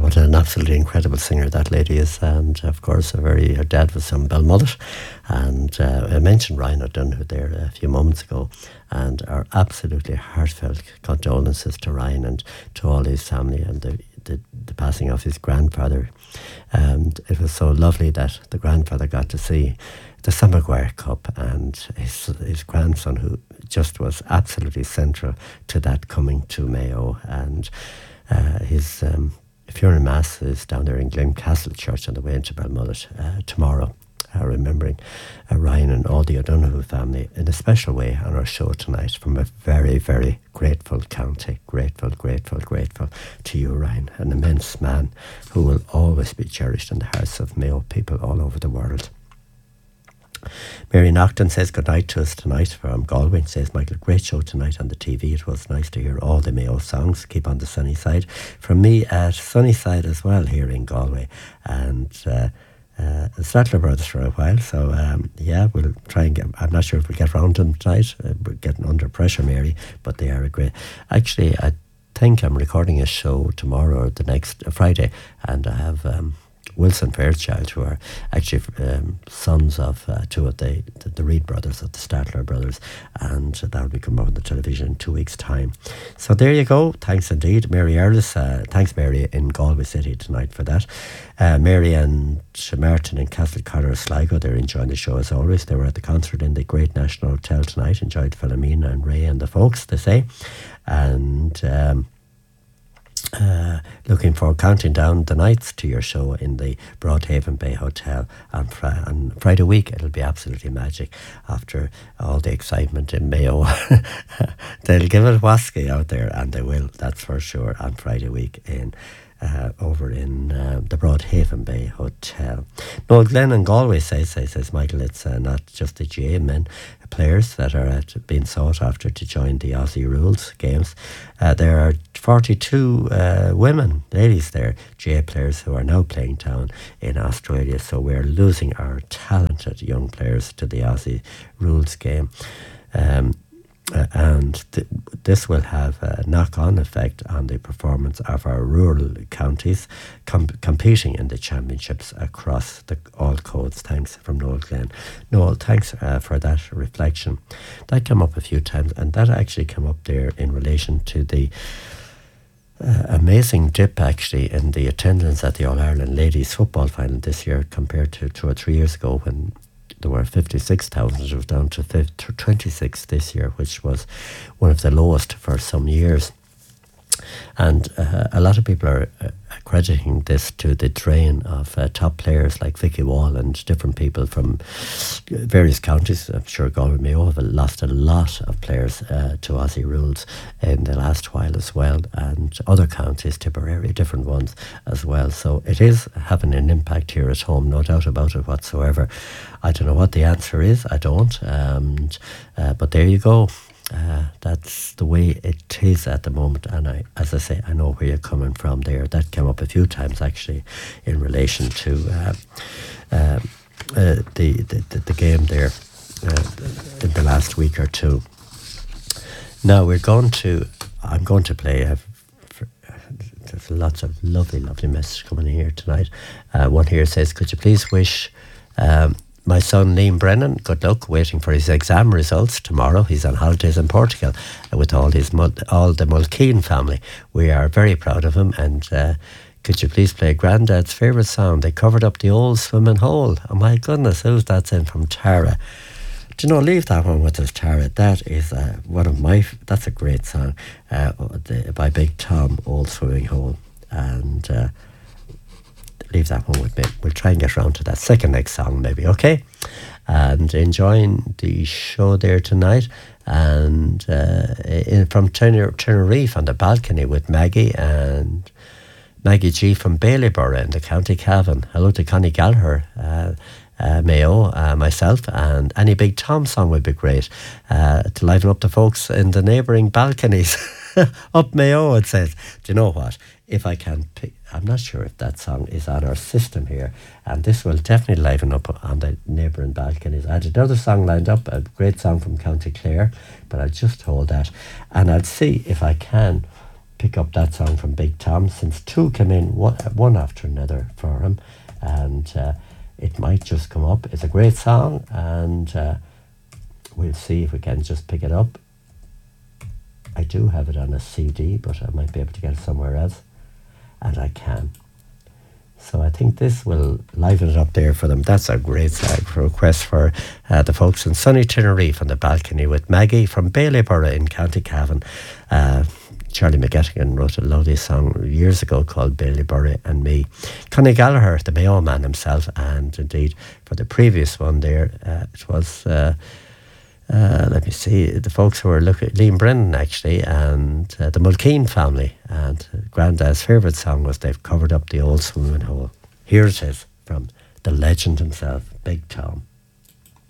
what an absolutely incredible singer that lady is. And of course, her dad was from Belmullet. And I mentioned Ryan O'Donoghue there a few moments ago. And our absolutely heartfelt condolences to Ryan and to all his family and the passing of his grandfather. And it was so lovely that the grandfather got to see the Sam Maguire Cup, and his grandson, who just was absolutely central to that, coming to Mayo. And his funeral mass is down there in Glencastle Church on the way into Belmullet tomorrow, remembering Ryan and all the O'Donoghue family in a special way on our show tonight from a very, very grateful county. Grateful to you, Ryan, an immense man who will always be cherished in the hearts of Mayo people all over the world. Mary Nocton says good night to us tonight from Galway. Says, Michael, great show tonight on the TV. It was nice to hear all the Mayo songs. Keep on the sunny side. From me at Sunnyside as well here in Galway. And Statler Brothers for a while. So, we'll try and get... I'm not sure if we'll get round to them tonight. We're getting under pressure, Mary. But they are a great... Actually, I think I'm recording a show tomorrow or the next Friday. And I have... Wilson Fairchild, who are actually sons of two of the Reid brothers, of the Statler brothers, and that will be coming up on the television in 2 weeks' time. So there you go. Thanks indeed, Mary Erlis. Thanks, Mary, in Galway City tonight for that. Mary and Martin in Castlecollar, Sligo, they're enjoying the show as always. They were at the concert in the Great National Hotel tonight. Enjoyed Philomena and Ray and the folks, they say. And... looking for counting down the nights to your show in the Broadhaven Bay Hotel on Friday week. It'll be absolutely magic after all the excitement in Mayo. They'll give it wasky out there, and they will, that's for sure, on Friday week in over in the Broadhaven Bay Hotel. Noel Glenn in Galway says Michael, it's not just the GA men players that are being sought after to join the Aussie Rules games. There are 42 women, ladies there, GA players who are now playing down in Australia. So we're losing our talented young players to the Aussie Rules game. And this will have a knock-on effect on the performance of our rural counties competing in the championships across all codes. Thanks from Noel Glenn. Noel, thanks for that reflection. That came up a few times, and that actually came up there in relation to the amazing dip actually in the attendance at the All-Ireland Ladies Football Final this year compared to 2 or 3 years ago, when there were 56,000. It was down to 26 this year, which was one of the lowest for some years. And a lot of people are crediting this to the drain of top players like Vicky Wall and different people from various counties. I'm sure Galway Mayo have lost a lot of players to Aussie Rules in the last while as well, and other counties, Tipperary, different ones as well. So it is having an impact here at home, no doubt about it whatsoever. I don't know what the answer is, I don't, but there you go. That's the way it is at the moment, and as I say, I know where you're coming from there. That came up a few times actually in relation to the game there in the last week or two. Now I'm going to play. There's lots of lovely messages coming in here tonight. One here says, could you please wish my son Liam Brennan good luck, waiting for his exam results tomorrow. He's on holidays in Portugal with all the Mulkeen family. We are very proud of him, and could you please play Grandad's favourite song? They covered up the old swimming hole. Oh my goodness, who's that in from Tara? Do you know, leave that one with us, Tara. That is that's a great song by Big Tom, Old Swimming Hole. And leave that one with me. We'll try and get around to that next song maybe, okay? And enjoying the show there tonight. And from Tenerife on the balcony with Maggie and Maggie G from Baileyborough in the County Cavan. Hello to Connie Gallagher, Mayo, myself, and any Big Tom song would be great to liven up the folks in the neighbouring balconies. Up Mayo, it says. Do you know what? If I can pick, I'm not sure if that song is on our system here, and this will definitely liven up on the neighbouring balconies. I had another song lined up, a great song from County Clare, but I'll just hold that, and I'll see if I can pick up that song from Big Tom, since two came in one after another for him, and it might just come up. It's a great song, and we'll see if we can just pick it up. I do have it on a CD, but I might be able to get it somewhere else, and I can. So I think this will liven it up there for them. That's a great request for the folks in sunny Tenerife on the balcony with Maggie from Baileyborough in County Cavan. Charlie McGettigan wrote a lovely song years ago called Baileyborough and Me. Connie Gallagher, the Mayo man himself, and indeed for the previous one there, it was, let me see, the folks who were looking, Liam Brennan actually, and the Mulkeen family. And Grandad's favourite song was They've Covered Up the Old Swimming Hole. Here it is from the legend himself, Big Tom.